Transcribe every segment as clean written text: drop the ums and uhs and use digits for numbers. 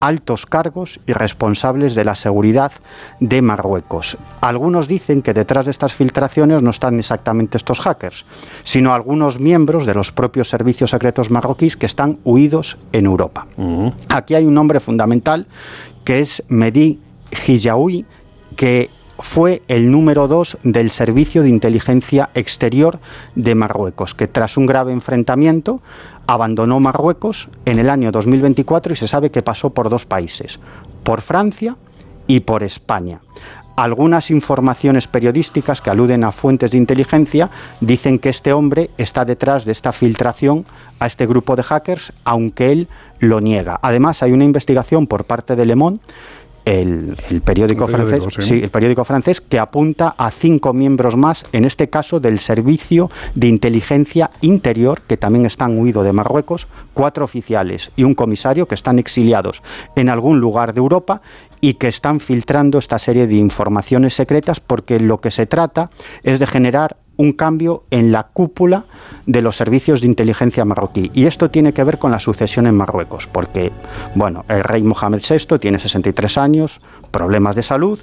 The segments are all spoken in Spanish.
altos cargos y responsables de la seguridad de Marruecos. Algunos dicen que detrás de estas filtraciones no están exactamente estos hackers, sino algunos miembros de los propios servicios secretos marroquíes que están huidos en Europa. Aquí hay un nombre fundamental que es Mehdi Hijaoui, que fue el número 2 del Servicio de Inteligencia Exterior de Marruecos, que tras un grave enfrentamiento abandonó Marruecos en el año 2024 y se sabe que pasó por 2 países, por Francia y por España. Algunas informaciones periodísticas que aluden a fuentes de inteligencia dicen que este hombre está detrás de esta filtración a este grupo de hackers, aunque él lo niega. Además, hay una investigación por parte de Le Monde, el periódico francés, sí, el periódico francés, que apunta a 5 miembros más, en este caso del Servicio de Inteligencia Interior, que también están huidos de Marruecos, 4 oficiales y un comisario que están exiliados en algún lugar de Europa y que están filtrando esta serie de informaciones secretas, porque lo que se trata es de generar un cambio en la cúpula de los servicios de inteligencia marroquí. Y esto tiene que ver con la sucesión en Marruecos, porque, bueno, el rey Mohamed VI tiene 63 años, problemas de salud,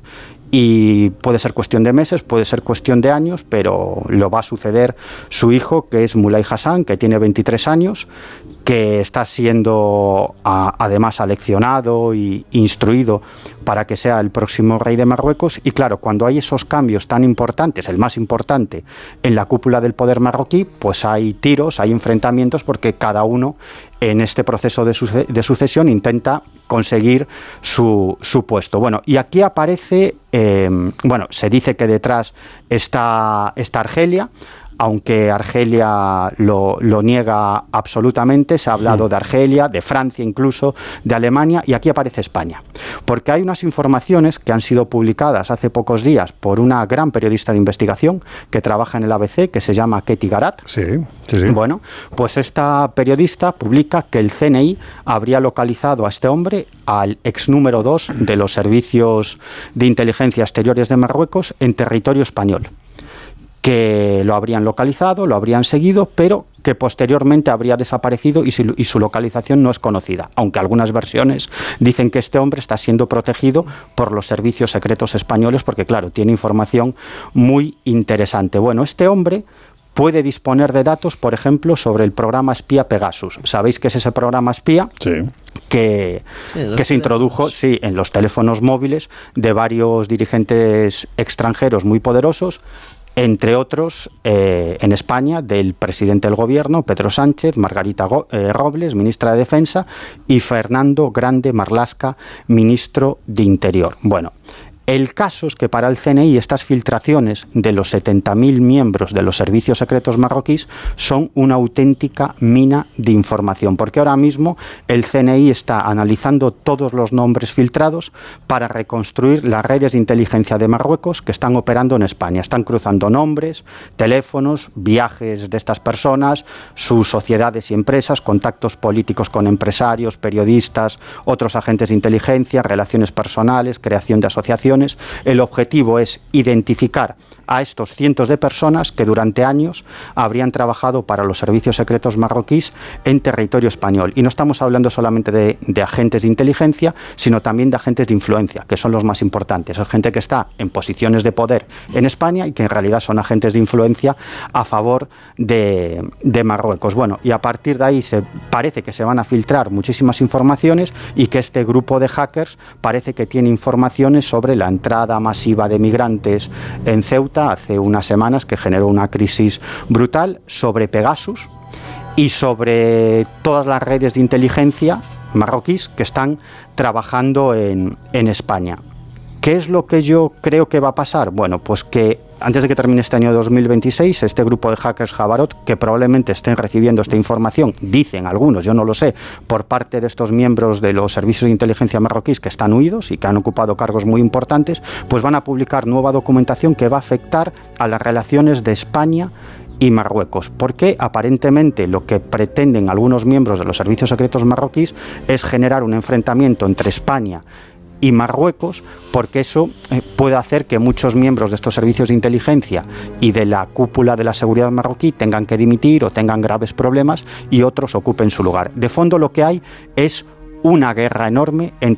y puede ser cuestión de meses, puede ser cuestión de años, pero lo va a suceder su hijo, que es Moulay Hassan, que tiene 23 años, que está siendo además aleccionado e instruido para que sea el próximo rey de Marruecos. Y claro, cuando hay esos cambios tan importantes, el más importante en la cúpula del poder marroquí, pues hay tiros, hay enfrentamientos, porque cada uno en este proceso de sucesión intenta conseguir su puesto. Bueno, y aquí aparece, se dice que detrás está Argelia, aunque Argelia lo niega absolutamente. Se ha hablado de Argelia, de Francia incluso, de Alemania, y aquí aparece España. Porque hay unas informaciones que han sido publicadas hace pocos días por una gran periodista de investigación que trabaja en el ABC, que se llama Ketty Garat. Sí. Bueno, pues esta periodista publica que el CNI habría localizado a este hombre, al ex número 2 de los servicios de inteligencia exteriores de Marruecos, en territorio español, que lo habrían localizado, lo habrían seguido, pero que posteriormente habría desaparecido y su localización no es conocida, aunque algunas versiones dicen que este hombre está siendo protegido por los servicios secretos españoles, porque claro, tiene información muy interesante. Bueno, este hombre puede disponer de datos, por ejemplo, sobre el programa espía Pegasus. ¿Sabéis qué es ese programa espía? Sí. Que se introdujo en los teléfonos móviles de varios dirigentes extranjeros muy poderosos, entre otros, en España, del presidente del gobierno, Pedro Sánchez, Margarita Robles, ministra de Defensa, y Fernando Grande Marlaska, ministro de Interior. Bueno, el caso es que para el CNI estas filtraciones de los 70.000 miembros de los servicios secretos marroquíes son una auténtica mina de información, porque ahora mismo el CNI está analizando todos los nombres filtrados para reconstruir las redes de inteligencia de Marruecos que están operando en España. Están cruzando nombres, teléfonos, viajes de estas personas, sus sociedades y empresas, contactos políticos con empresarios, periodistas, otros agentes de inteligencia, relaciones personales, creación de asociaciones. El objetivo es identificar a estos cientos de personas que durante años habrían trabajado para los servicios secretos marroquíes en territorio español. Y no estamos hablando solamente de agentes de inteligencia, sino también de agentes de influencia, que son los más importantes. Es gente que está en posiciones de poder en España y que en realidad son agentes de influencia a favor de Marruecos. Bueno, y a partir de ahí parece que se van a filtrar muchísimas informaciones y que este grupo de hackers parece que tiene informaciones sobre la entrada masiva de migrantes en Ceuta hace unas semanas, que generó una crisis brutal, sobre Pegasus y sobre todas las redes de inteligencia marroquíes que están trabajando en España. ¿Qué es lo que yo creo que va a pasar? Bueno, pues que antes de que termine este año 2026, este grupo de hackers Jabarot, que probablemente estén recibiendo esta información, dicen algunos, yo no lo sé, por parte de estos miembros de los servicios de inteligencia marroquíes que están huidos y que han ocupado cargos muy importantes, pues van a publicar nueva documentación que va a afectar a las relaciones de España y Marruecos, porque aparentemente lo que pretenden algunos miembros de los servicios secretos marroquíes es generar un enfrentamiento entre España y Marruecos, porque eso puede hacer que muchos miembros de estos servicios de inteligencia y de la cúpula de la seguridad marroquí tengan que dimitir o tengan graves problemas y otros ocupen su lugar. De fondo lo que hay es una guerra enorme entre